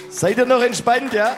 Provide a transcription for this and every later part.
Seid ihr noch entspannt, ja?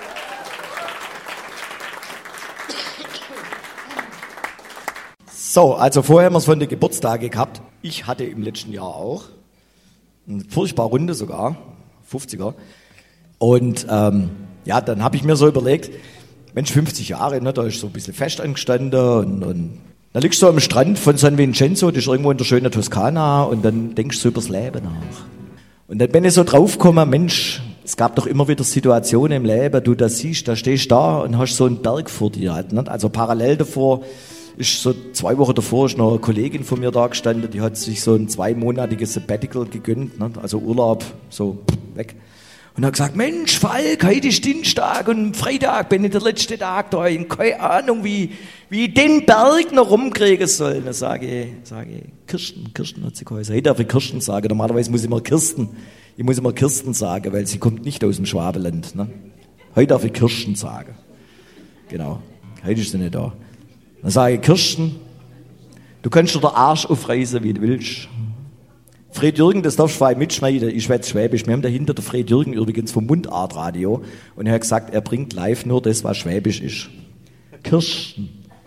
So, also vorher haben wir es von den Geburtstagen gehabt. Ich hatte im letzten Jahr auch eine furchtbar Runde sogar, 50er. Und ja, dann habe ich mir so überlegt, Mensch, 50 Jahre, ne, da ist so ein bisschen fest angestanden und dann liegst du am Strand von San Vincenzo, das ist irgendwo in der schönen Toskana und dann denkst du so übers Leben nach. Und dann bin ich so draufgekommen, Mensch, es gab doch immer wieder Situationen im Leben, du das siehst, da stehst du da und hast so einen Berg vor dir halt, ne? Also parallel davor ist so 2 Wochen davor ist noch eine Kollegin von mir da gestanden, die hat sich so ein 2-monatiges Sabbatical gegönnt, ne? Also Urlaub, so weg. Und hat gesagt, Mensch, Falk, heute ist Dienstag und Freitag bin ich der letzte Tag da. Ich keine Ahnung, wie ich den Berg noch rumkriegen soll. Dann sage ich, Kirsten hat sie geheißen. Heute darf ich Kirsten sagen. Normalerweise muss ich immer Kirsten sagen, weil sie kommt nicht aus dem Schwabenland. Ne? Heute darf ich Kirsten sagen. Genau, heute ist sie nicht da. Dann sage ich, Kirsten, du kannst dir den Arsch aufreißen, wie du willst. Fred Jürgen, das darfst du frei mitschneiden, ich schwätze Schwäbisch. Wir haben dahinter der Fred Jürgen übrigens vom Mundartradio und er hat gesagt, er bringt live nur das, was Schwäbisch ist. Kirsten.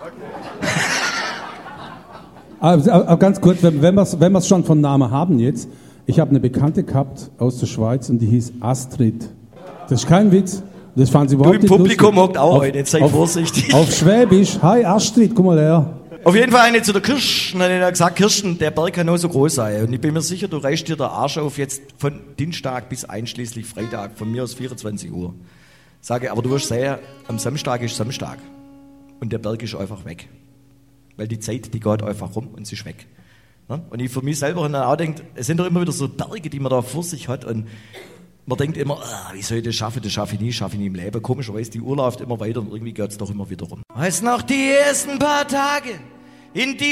Aber ganz kurz, wenn wir es schon von Namen haben jetzt, ich habe eine Bekannte gehabt aus der Schweiz und die hieß Astrid. Das ist kein Witz. Das fanden sie überhaupt nicht lustig. Du im Publikum hockt auch heute, jetzt sei vorsichtig. Auf Schwäbisch, hi Astrid, komm mal her. Auf jeden Fall eine zu der Kirsten, dann hat er gesagt, Kirsten, der Berg kann nur so groß sein. Und ich bin mir sicher, du reißt dir den Arsch auf jetzt von Dienstag bis einschließlich Freitag, von mir aus 24 Uhr. Sage, aber du wirst sehen, am Samstag ist Samstag. Und der Berg ist einfach weg. Weil die Zeit, die geht einfach rum und sie ist weg. Und ich für mich selber dann auch denke, es sind doch immer wieder so Berge, die man da vor sich hat. Und man denkt immer, wie soll ich das schaffe ich nie im Leben. Komischerweise, die Uhr läuft immer weiter und irgendwie geht es doch immer wieder rum. Weiß noch die ersten paar Tage in die